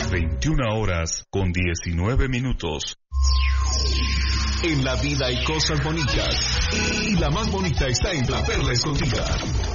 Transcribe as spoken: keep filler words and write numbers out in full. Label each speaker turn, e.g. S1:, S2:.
S1: las veintiuna horas con diecinueve minutos.
S2: En la vida hay cosas bonitas y la más bonita está en La Perla Escondida.